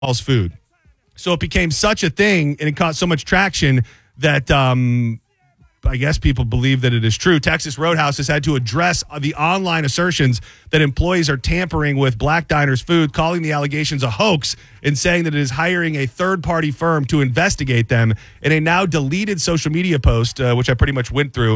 Hall's food. So it became such a thing and it caught so much traction that I guess people believe that it is true. Texas Roadhouse has had to address the online assertions that employees are tampering with Black Diners food, calling the allegations a hoax and saying that it is hiring a third-party firm to investigate them. In a now deleted social media post, which I pretty much went through,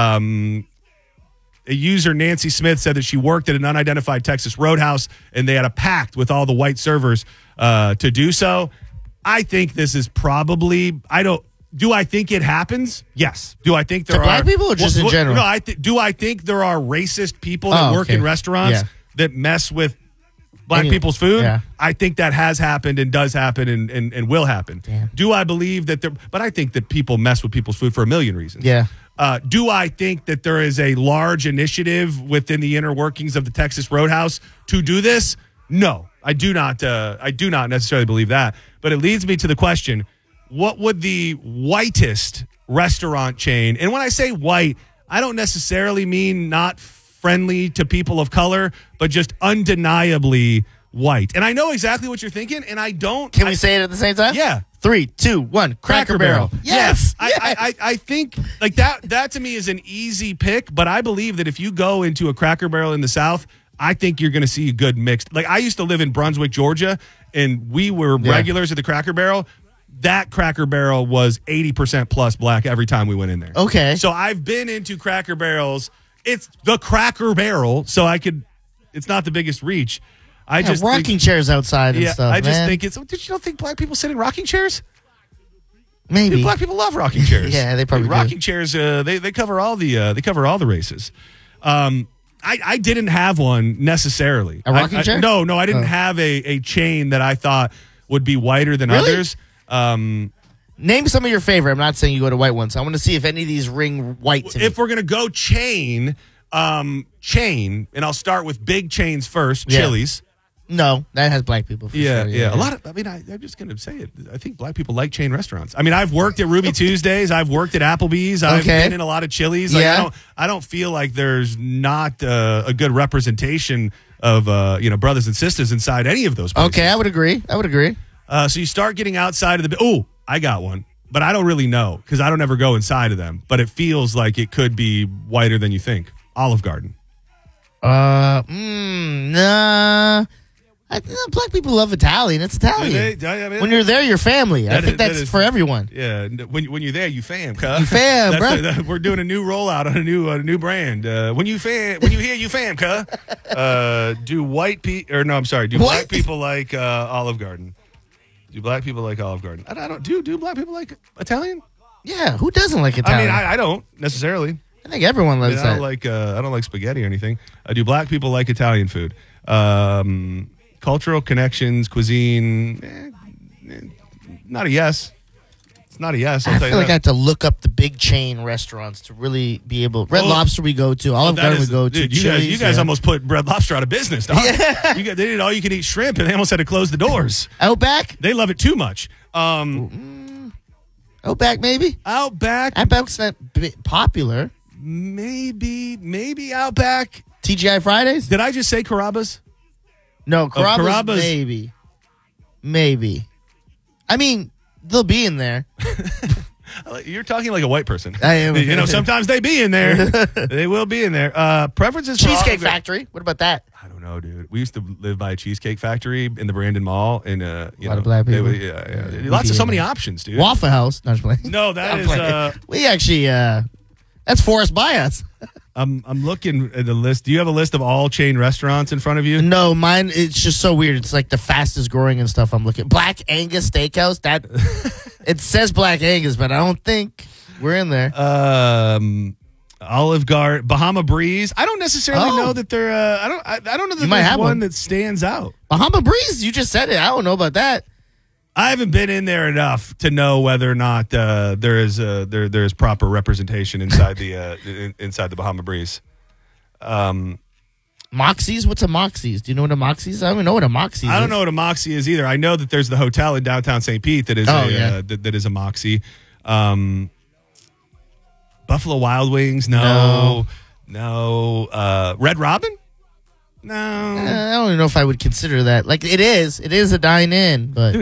a user, Nancy Smith, said that she worked at an unidentified Texas Roadhouse and they had a pact with all the white servers to do so. I think this is probably, do I think it happens? Yes. Do I think there are black people or just in general? No, do I think there are racist people that work in restaurants that mess with black people's food? Yeah. I think that has happened and does happen and will happen. Damn. Do I believe that but I think that people mess with people's food for a million reasons. Yeah. Do I think that there is a large initiative within the inner workings of the Texas Roadhouse to do this? No, I do not. I do not necessarily believe that. But it leads me to the question: what would the whitest restaurant chain? And when I say white, I don't necessarily mean not friendly to people of color, but just undeniably white. And I know exactly what you're thinking, and I don't. Can we say it at the same time? Yeah. 3, 2, 1. Cracker Barrel. Yes. I think like that to me is an easy pick, but I believe that if you go into a Cracker Barrel in the South, I think you're going to see a good mix. Like I used to live in Brunswick, Georgia, and we were regulars at the Cracker Barrel. That Cracker Barrel was 80% plus black every time we went in there. Okay. So I've been into Cracker Barrels. It's the Cracker Barrel, so it's not the biggest reach. Just rocking think, chairs outside and stuff. I just think it's. Did you don't think black people sit in rocking chairs? Maybe. Dude, black people love rocking chairs. Yeah, they probably do. Rocking chairs. They cover all the races. I didn't have one necessarily. A rocking chair? No, I didn't have a chain that I thought would be whiter than others. Name some of your favorite. I'm not saying you go to white ones. I want to see if any of these ring white to me. If we're gonna go chain, and I'll start with big chains first. Yeah. Chili's. No, that has black people for sure. Yeah. A lot of. I mean, I'm just gonna say it. I think black people like chain restaurants. I mean, I've worked at Ruby Tuesdays. I've worked at Applebee's. I've been in a lot of Chili's. Like, I don't feel like there's not a good representation of brothers and sisters inside any of those places. Okay, I would agree. So you start getting outside of the. Oh, I got one, but I don't really know because I don't ever go inside of them. But it feels like it could be whiter than you think. Olive Garden. Nah. I think black people love Italian. It's Italian. When you're there, you're family. I think that's for everyone. Yeah, when you're there, you fam, cuh. You fam, bro. We're doing a new rollout on a new brand. When you hear you fam, cuh. Do black people like Olive Garden? Do black people like Olive Garden? I don't. Do black people like Italian? Yeah, who doesn't like Italian? I mean, I don't necessarily. I think everyone loves that. I don't like spaghetti or anything. Do black people like Italian food? Cultural connections, cuisine, not a yes. It's not a yes. I feel like I have to look up the big chain restaurants to really be able. Red Lobster we go to. Olive Garden we go to. You guys almost put Red Lobster out of business, dog. Yeah. They did all you could eat shrimp, and they almost had to close the doors. Outback? They love it too much. Outback, maybe? Outback's not popular. Maybe Outback. TGI Fridays? Did I just say Carrabba's? No, Carrabba's maybe. I mean, they'll be in there. You're talking like a white person. I am. Sometimes they be in there. They will be in there. Preferences for Cheesecake Factory. What about that? I don't know, dude. We used to live by a Cheesecake Factory in the Brandon Mall, and a lot of black people. So many options, dude. Waffle House. No, that is. We actually. That's Forest by us. I'm looking at the list. Do you have a list of all chain restaurants in front of you? No, mine. It's just so weird. It's like the fastest growing and stuff. I'm looking. Black Angus Steakhouse. That it says Black Angus, but I don't think we're in there. Olive Garden, Bahama Breeze. I don't necessarily know that they're. I don't know that there's one that stands out. Bahama Breeze. You just said it. I don't know about that. I haven't been in there enough to know whether or not there is proper representation inside the Bahama Breeze. Moxie's? What's a Moxie's? Do you know what a Moxie's is? I don't even know what a Moxie's is. I don't know what a Moxie is either. I know that there's the hotel in downtown St. Pete that is that is a Moxie. Buffalo Wild Wings? No. Red Robin? No. I don't even know if I would consider that. Like, it is a dine-in, but